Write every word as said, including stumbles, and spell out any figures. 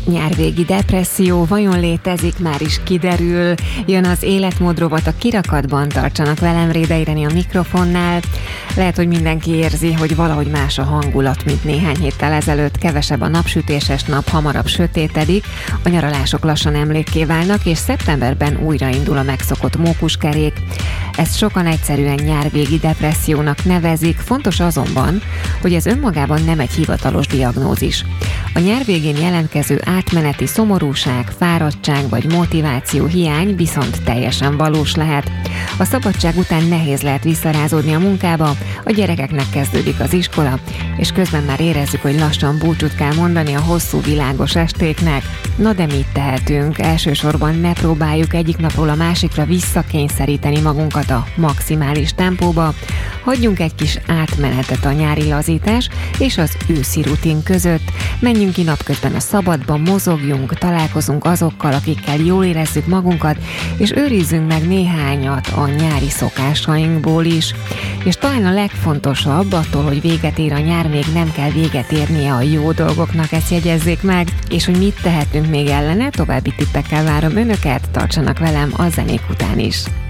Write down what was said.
Nyárvégi depresszió vajon létezik, már is kiderül. Jön az életmód rovat a kirakatban, tartsanak velem, Rédei Irene a mikrofonnál. Lehet, hogy mindenki érzi, hogy valahogy más a hangulat, mint néhány héttel ezelőtt. Kevesebb a napsütéses nap, hamarabb sötétedik, a nyaralások lassan emlékké válnak, és szeptemberben újraindul a megszokott mókuskerék. Ezt sokan egyszerűen nyárvégi depressziónak nevezik, fontos azonban, hogy ez önmagában nem egy hivatalos diagnózis. A nyár végén jelentkező átmeneti szomorúság, fáradtság vagy motiváció hiány viszont teljesen valós lehet. A szabadság után nehéz lehet visszarázódni a munkába, a gyerekeknek kezdődik az iskola, és közben már érezzük, hogy lassan búcsút kell mondani a hosszú világos estéknek. Na de mit tehetünk? Elsősorban ne próbáljuk egyik napról a másikra visszakényszeríteni magunkat a maximális tempóba. Hagyjunk egy kis átmenetet a nyári lazítás és az őszi rutin között. Menjünk ki napközben a szabadba, mozogjunk, találkozunk azokkal, akikkel jól érezzük magunkat, és őrizzünk meg néhányat a nyári szokásainkból is. És talán a legfontosabb, attól, hogy véget ér a nyár, még nem kell véget érnie a jó dolgoknak, ezt jegyezzék meg, és hogy mit tehetünk még ellene, további tippekkel várom önöket, tartsanak velem a zenék után is.